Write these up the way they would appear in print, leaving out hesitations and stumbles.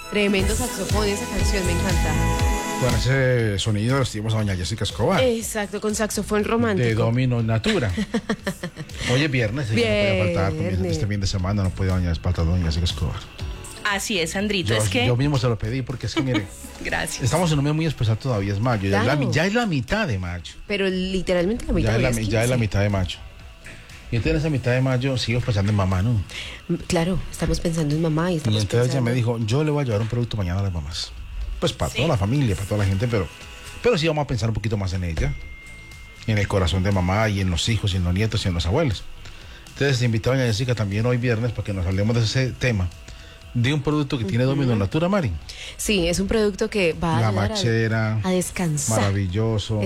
Tremendo saxofón esa canción, me encanta. Con ese sonido lo estuvimos a doña Jessica Escobar. Exacto, con saxofón romántico. De Domino Natura. Hoy es viernes, no podía faltar Viernes. este fin de semana, no podía faltar doña Jessica Escobar. Así es, Sandrito, es que... Yo mismo se lo pedí porque es que, mire, Gracias. estamos en un mes muy especial todavía, es mayo, Claro. ya es la mitad de mayo. Pero literalmente la mitad Ya de es la mitad de mayo. Y entonces en esa mitad de mayo sigo pensando en mamá, ¿no? Claro, estamos pensando en mamá y Y estamos entonces ella pensando... me dijo, yo le voy a llevar un producto mañana a las mamás. Pues para toda la familia, para toda la gente, pero sí vamos a pensar un poquito más en ella, en el corazón de mamá y en los hijos y en los nietos y en los abuelos. Entonces te invito a doña Jessica también hoy viernes para que nos hablemos de ese tema, de un producto que tiene Domino Natura, Mari. Sí, es un producto que va a La ayudar machera, a descansar. maravilloso.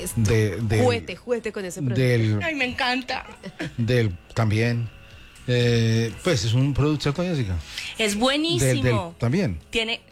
Juguete con ese producto. Ay, me encanta. También. Pues es un producto, ¿cierto, Jessica? Es buenísimo. También. Tiene...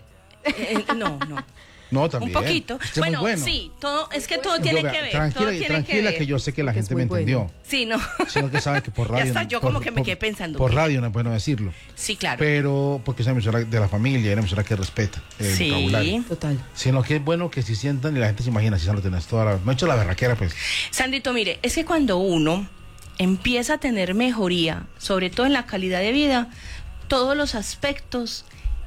no. No, también. Un poquito. Este Bueno, bueno. sí, es que todo tiene que ver. Tranquila, que yo sé que la gente me entendió. Sí, no. Sino que sabe que por radio. Ya está, yo como que me quedé pensando. Por radio no es bueno decirlo. Sí, claro. Pero porque es una emisora de la familia, una emisora que respeta el vocabulario. Total. Sino que es bueno que si sientan y la gente se imagina, si ya lo tenés toda la... No he hecho la berraquera, pues. Sandrito, mire, es que cuando uno empieza a tener mejoría, sobre todo en la calidad de vida, todos los aspectos,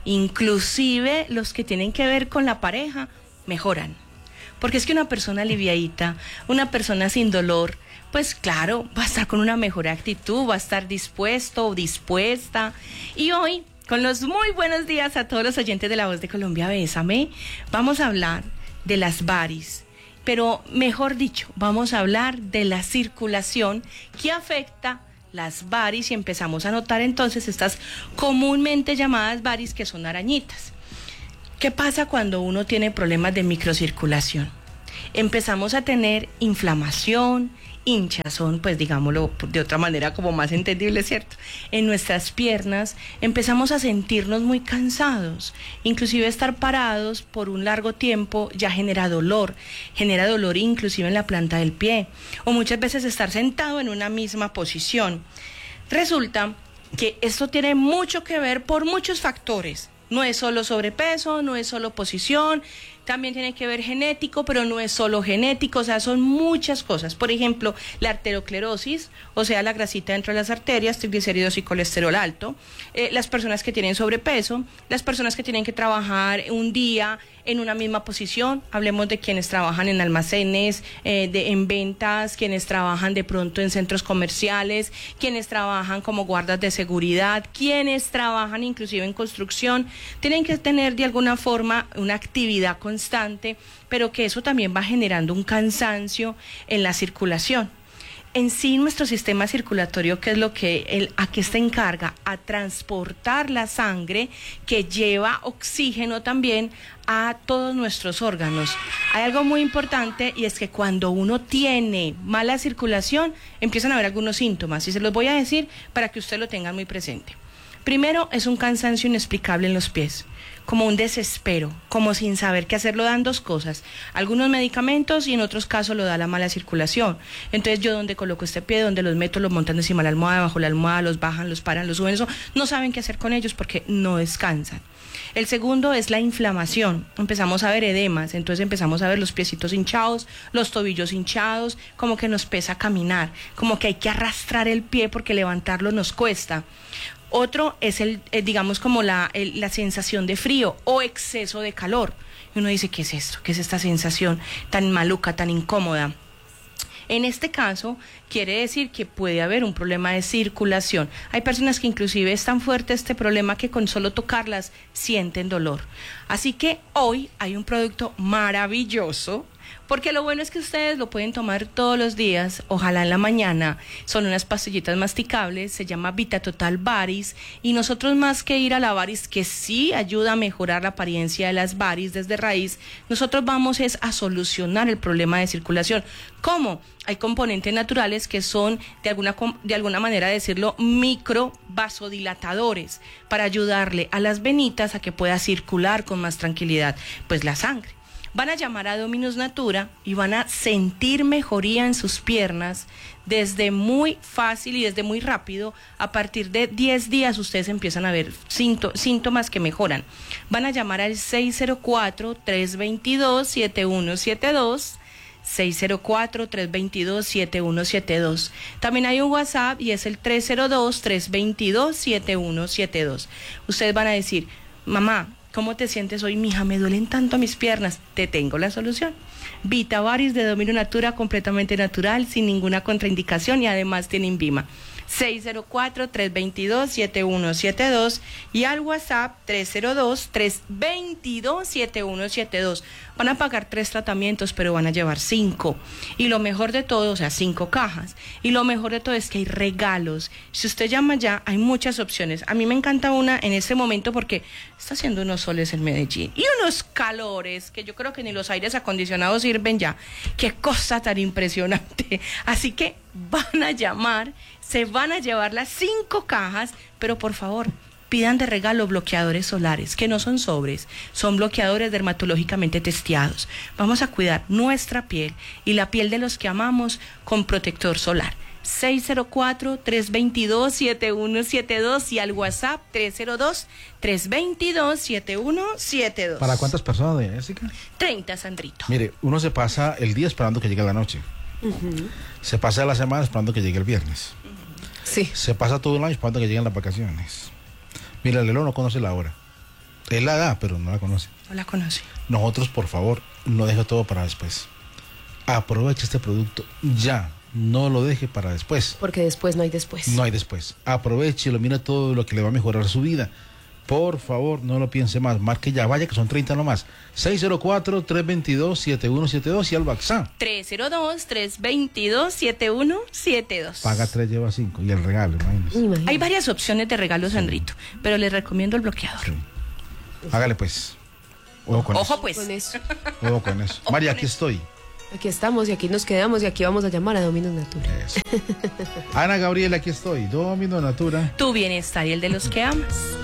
inclusive los que tienen que ver con la pareja, mejoran. Porque es que una persona aliviadita, una persona sin dolor, pues claro, va a estar con una mejor actitud, va a estar dispuesto o dispuesta. Y hoy, con los muy buenos días a todos los oyentes de La Voz de Colombia, Bésame, vamos a hablar de las varis. Pero mejor dicho, vamos a hablar de la circulación que afecta las varis y empezamos a notar entonces estas comúnmente llamadas varis, que son arañitas. ¿Qué pasa cuando uno tiene problemas de microcirculación? Empezamos a tener inflamación, hinchazón, pues digámoslo de otra manera como más entendible, ¿cierto? En nuestras piernas empezamos a sentirnos muy cansados, inclusive estar parados por un largo tiempo ya genera dolor inclusive en la planta del pie, o muchas veces estar sentado en una misma posición. Resulta que esto tiene mucho que ver por muchos factores. No es solo sobrepeso, no es solo posición, también tiene que ver genético, pero no es solo genético, o sea, son muchas cosas. Por ejemplo, la arteriosclerosis, o sea, la grasita dentro de las arterias, triglicéridos y colesterol alto, las personas que tienen sobrepeso, las personas que tienen que trabajar un día en una misma posición, hablemos de quienes trabajan en almacenes, en ventas, quienes trabajan de pronto en centros comerciales, quienes trabajan como guardas de seguridad, quienes trabajan inclusive en construcción, tienen que tener de alguna forma una actividad constante, pero que eso también va generando un cansancio en la circulación. En sí, nuestro sistema circulatorio, ¿qué es lo que a qué se encarga? A transportar la sangre que lleva oxígeno también a todos nuestros órganos. Hay algo muy importante y es que cuando uno tiene mala circulación, empiezan a haber algunos síntomas y se los voy a decir para que usted lo tenga muy presente. Primero, es un cansancio inexplicable en los pies, como un desespero, como sin saber qué hacer. Lo dan dos cosas, algunos medicamentos y en otros casos lo da la mala circulación. Entonces yo donde coloco este pie, donde los meto, los montan encima de la almohada, bajo la almohada, los bajan, los paran, los suben, eso, no saben qué hacer con ellos porque no descansan. El segundo es la inflamación, empezamos a ver edemas, entonces empezamos a ver los piecitos hinchados, los tobillos hinchados, como que nos pesa caminar, como que hay que arrastrar el pie porque levantarlo nos cuesta. Otro es digamos como la sensación de frío o exceso de calor. Y uno dice, ¿qué es esto? ¿Qué es esta sensación tan maluca, tan incómoda? En este caso, quiere decir que puede haber un problema de circulación. Hay personas que inclusive es tan fuerte este problema que con solo tocarlas sienten dolor. Así que hoy hay un producto maravilloso, porque lo bueno es que ustedes lo pueden tomar todos los días, ojalá en la mañana. Son unas pastillitas masticables, se llama VitaTotal Varis, y nosotros más que ir a la varis, que sí ayuda a mejorar la apariencia de las varis desde raíz, nosotros vamos es a solucionar el problema de circulación. ¿Cómo? Hay componentes naturales que son, de alguna manera decirlo, microvasodilatadores, para ayudarle a las venitas a que pueda circular con más tranquilidad, pues la sangre. Van a llamar a Dominus Natura y van a sentir mejoría en sus piernas desde muy fácil y desde muy rápido. A partir de 10 días ustedes empiezan a ver síntomas que mejoran. Van a llamar al 604-322-7172. 604-322-7172. También hay un WhatsApp y es el 302-322-7172. Ustedes van a decir, mamá, ¿cómo te sientes hoy, mija? Me duelen tanto mis piernas. Te tengo la solución. Vitavaris de Dominus Natura, completamente natural, sin ninguna contraindicación y además tiene Invima. 604-322-7172 y al WhatsApp 302-322-7172. Van a pagar 3 tratamientos, pero van a llevar 5. Y lo mejor de todo, o sea, 5 cajas. Y lo mejor de todo es que hay regalos. Si usted llama ya, hay muchas opciones. A mí me encanta una en este momento porque está haciendo unos soles en Medellín y unos calores que yo creo que ni los aires acondicionados sirven ya. Qué cosa tan impresionante. Así que van a llamar, se van a llevar las 5 cajas, pero por favor, pidan de regalo bloqueadores solares, que no son sobres, son bloqueadores dermatológicamente testeados. Vamos a cuidar nuestra piel y la piel de los que amamos con protector solar. 604-322-7172 y al WhatsApp 302-322-7172. ¿Para cuántas personas, Jessica? 30, Sandrito. Mire, uno se pasa el día esperando que llegue la noche. Se pasa la semana esperando que llegue el viernes. Sí. Se pasa todo el año esperando que lleguen las vacaciones. Mira, el Lelo no conoce la hora. Él la da, pero no la conoce. No la conoce. Nosotros, por favor, no deje todo para después. Aproveche este producto ya. No lo deje para después. Porque después no hay después. No hay después. Aproveche, lo mire todo lo que le va a mejorar su vida. Por favor, no lo piense más. Marque ya, vaya que son 30 nomás. 604-322-7172 y al WhatsApp. 302-322-7172. Paga 3, lleva 5. Y el regalo, imagínese. Hay varias opciones de regalos, Sandrito, pero les recomiendo el bloqueador. Sí. Hágale pues. Ojo con Ojo eso. pues. Con eso. Ojo con eso. María, aquí estoy. Aquí estamos y aquí nos quedamos y aquí vamos a llamar a Dominus Natura. Eso. Ana Gabriela, aquí estoy. Dominus Natura. Tu bienestar y el de los que amas.